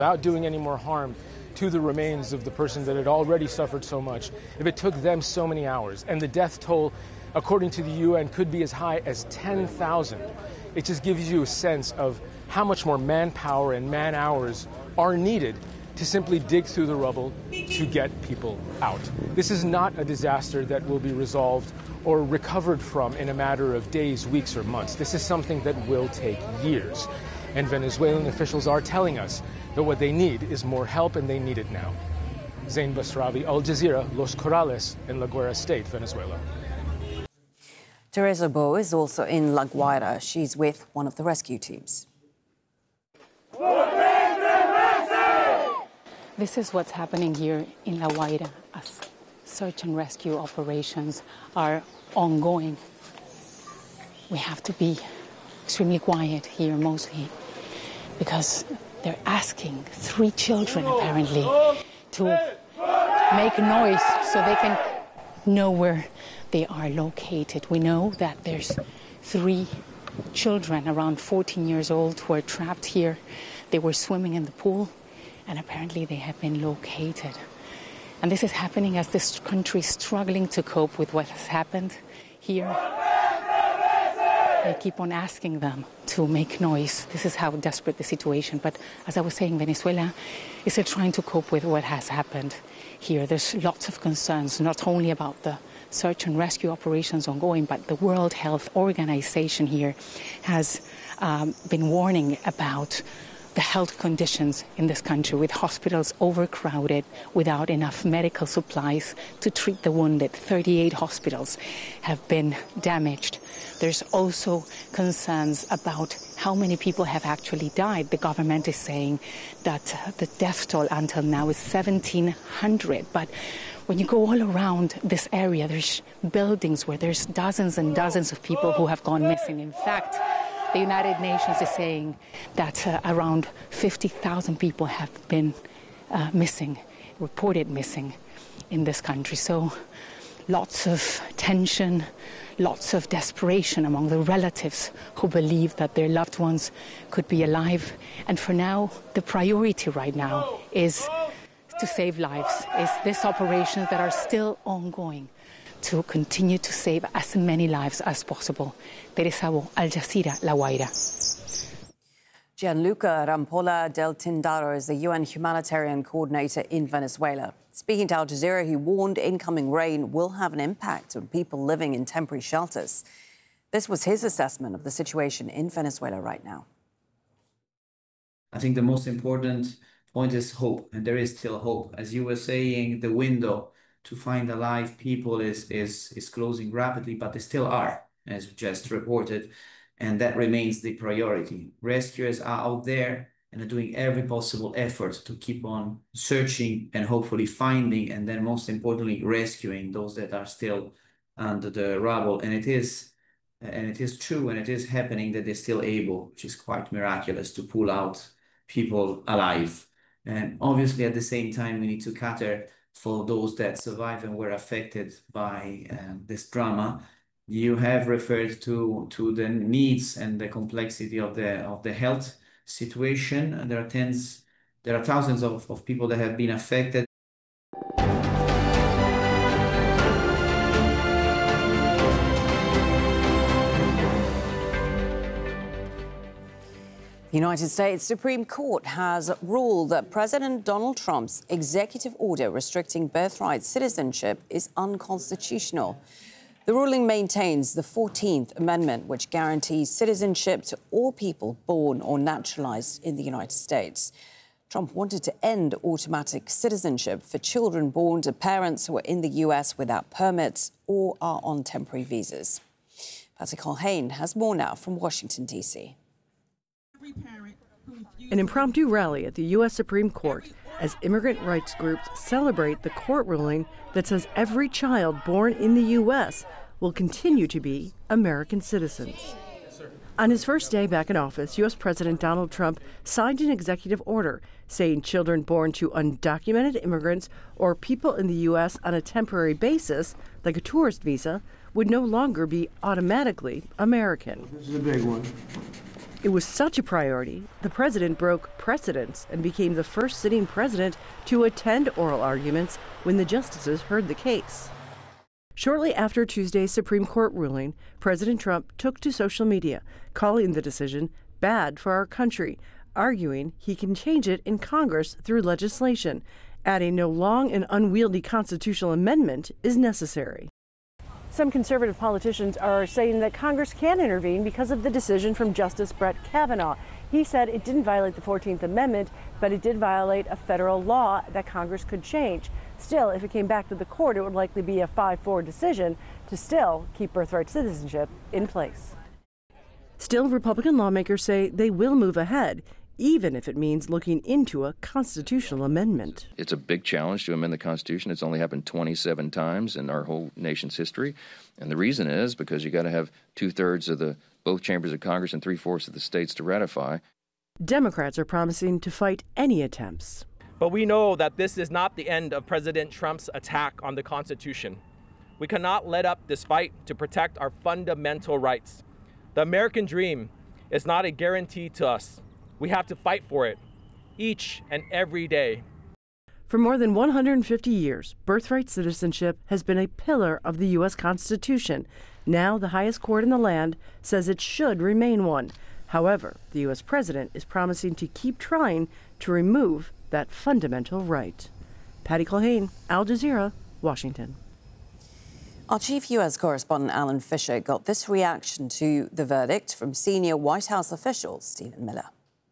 Without doing any more harm to the remains of the person that had already suffered so much, if it took them so many hours, and the death toll, according to the UN, could be as high as 10,000, it just gives you a sense of how much more manpower and man-hours are needed to simply dig through the rubble to get people out. This is not a disaster that will be resolved or recovered from in a matter of days, weeks, or months. This is something that will take years. And Venezuelan officials are telling us that what they need is more help, and they need it now. Zain Basravi, Al Jazeera, Los Corrales, in La Guaira State, Venezuela. Teresa Bo is also in La Guaira. She's with one of the rescue teams. This is what's happening here in La Guaira as search and rescue operations are ongoing. We have to be extremely quiet here mostly because they're asking 3 children apparently to make noise so they can know where they are located. We know that there's 3 children around 14 years old who are trapped here. They were swimming in the pool, and apparently they have been located. And this is happening as this country is struggling to cope with what has happened here. They keep on asking them to make noise. This is how desperate the situation. But as I was saying, Venezuela is still trying to cope with what has happened here. There's lots of concerns, not only about the search and rescue operations ongoing, but the World Health Organization here has been warning about the health conditions in this country, with hospitals overcrowded, without enough medical supplies to treat the wounded. 38 hospitals have been damaged. There's also concerns about how many people have actually died. The government is saying that the death toll until now is 1,700. But when you go all around this area, there's buildings where there's dozens and dozens of people who have gone missing. In fact, the United Nations is saying that around 50,000 people have been missing, reported missing in this country. So lots of tension, lots of desperation among the relatives who believe that their loved ones could be alive. And for now, the priority right now is to save lives, is these operations that are still ongoing, to continue to save as many lives as possible. Teresa Bo, Al Jazeera, La Guaira. Gianluca Rampolla del Tindaro is the UN humanitarian coordinator in Venezuela. Speaking to Al Jazeera, he warned incoming rain will have an impact on people living in temporary shelters. This was his assessment of the situation in Venezuela right now. I think the most important point is hope, and there is still hope. As you were saying, the window to find alive people is closing rapidly, but they still are, as just reported, and that remains the priority. Rescuers are out there and are doing every possible effort to keep on searching and hopefully finding, and then most importantly, rescuing those that are still under the rubble. And it is true, and it is happening that they're still able, which is quite miraculous, to pull out people alive. And obviously, at the same time, we need to cater for those that survived and were affected by this drama. You have referred to the needs and the complexity of the health situation. And there are thousands of people that have been affected. The United States Supreme Court has ruled that President Donald Trump's executive order restricting birthright citizenship is unconstitutional. The ruling maintains the 14th Amendment, which guarantees citizenship to all people born or naturalized in the United States. Trump wanted to end automatic citizenship for children born to parents who are in the U.S. without permits or are on temporary visas. Patty Colhane has more now from Washington, D.C. An impromptu rally at the U.S. Supreme Court as immigrant rights groups celebrate the court ruling that says every child born in the U.S. will continue to be American citizens. On his first day back in office, U.S. President Donald Trump signed an executive order saying children born to undocumented immigrants or people in the U.S. on a temporary basis, like a tourist visa, would no longer be automatically American. This is a big one. It was such a priority, the president broke precedents and became the first sitting president to attend oral arguments when the justices heard the case. Shortly after Tuesday's Supreme Court ruling, President Trump took to social media, calling the decision bad for our country, arguing he can change it in Congress through legislation, adding no long and unwieldy constitutional amendment is necessary. Some conservative politicians are saying that Congress can intervene because of the decision from Justice Brett Kavanaugh. He said it didn't violate the 14th Amendment, but it did violate a federal law that Congress could change. Still, if it came back to the court, it would likely be a 5-4 decision to still keep birthright citizenship in place. Still, Republican lawmakers say they will move ahead, even if it means looking into a constitutional amendment. It's a big challenge to amend the Constitution. It's only happened 27 times in our whole nation's history. And the reason is because you got to have 2/3 of both chambers of Congress and 3/4 of the states to ratify. Democrats are promising to fight any attempts. But we know that this is not the end of President Trump's attack on the Constitution. We cannot let up this fight to protect our fundamental rights. The American dream is not a guarantee to us. We have to fight for it each and every day. For more than 150 years, birthright citizenship has been a pillar of the U.S. Constitution. Now, the highest court in the land says it should remain one. However, the U.S. president is promising to keep trying to remove that fundamental right. Patty Culhane, Al Jazeera, Washington. Our chief U.S. correspondent Alan Fisher got this reaction to the verdict from senior White House official Stephen Miller.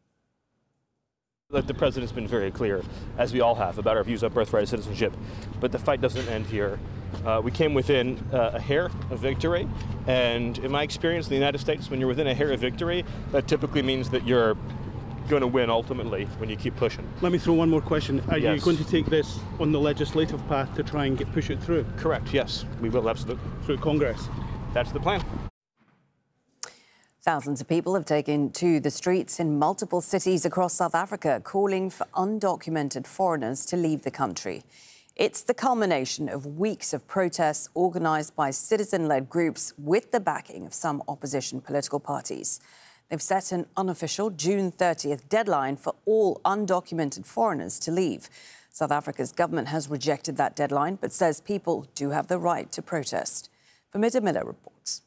The president's been very clear, as we all have, about our views on birthright citizenship. But the fight doesn't end here. We came within a hair of victory. And in my experience in the United States, when you're within a hair of victory, that typically means that you're going to win ultimately when you keep pushing. Let me throw one more question. Are Yes. you going to take this on the legislative path to try and push it through? Correct, yes. We will, absolutely. Through Congress? That's the plan. Thousands of people have taken to the streets in multiple cities across South Africa, calling for undocumented foreigners to leave the country. It's the culmination of weeks of protests organised by citizen-led groups with the backing of some opposition political parties. They've set an unofficial June 30th deadline for all undocumented foreigners to leave. South Africa's government has rejected that deadline, but says people do have the right to protest. Famida Miller reports.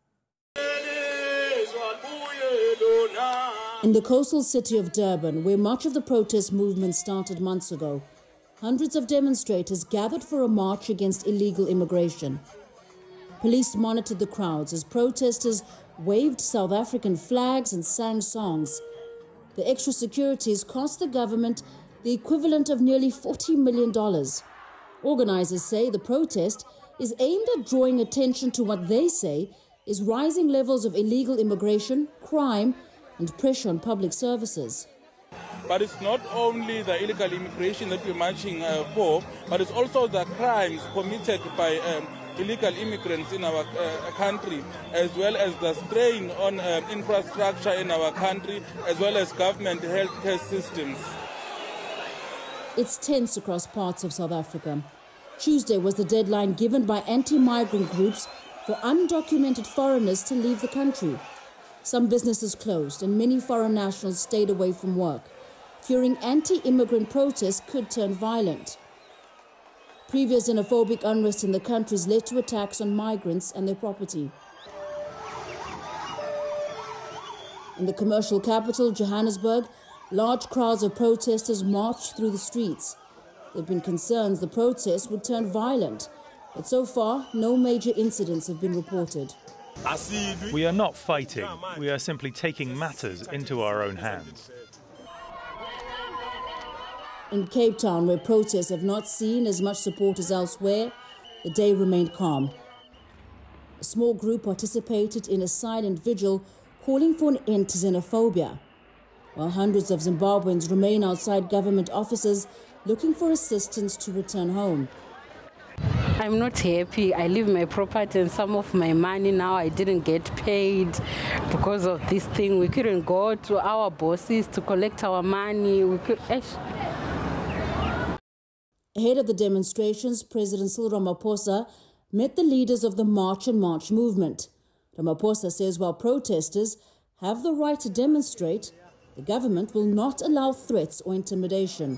In the coastal city of Durban, where much of the protest movement started months ago, hundreds of demonstrators gathered for a march against illegal immigration. Police monitored the crowds as protesters waved South African flags and sang songs. The extra securities cost the government the equivalent of nearly $40 million. Organizers say the protest is aimed at drawing attention to what they say is rising levels of illegal immigration, crime, and pressure on public services. But it's not only the illegal immigration that we're marching for, but it's also the crimes committed by illegal immigrants in our country, as well as the strain on infrastructure in our country, as well as government healthcare systems. It's tense across parts of South Africa. Tuesday was the deadline given by anti-migrant groups for undocumented foreigners to leave the country. Some businesses closed and many foreign nationals stayed away from work, fearing anti-immigrant protests could turn violent. Previous xenophobic unrest in the country has led to attacks on migrants and their property. In the commercial capital, Johannesburg, large crowds of protesters marched through the streets. There have been concerns the protests would turn violent, but so far, no major incidents have been reported. We are not fighting. We are simply taking matters into our own hands. In Cape Town, where protests have not seen as much support as elsewhere, the day remained calm. A small group participated in a silent vigil calling for an end to xenophobia, while hundreds of Zimbabweans remain outside government offices looking for assistance to return home. I'm not happy. I leave my property and some of my money now. I didn't get paid because of this thing. We couldn't go to our bosses to collect our money. Ahead of the demonstrations, President Cyril Ramaphosa met the leaders of the March and March movement. Ramaphosa says while protesters have the right to demonstrate, the government will not allow threats or intimidation.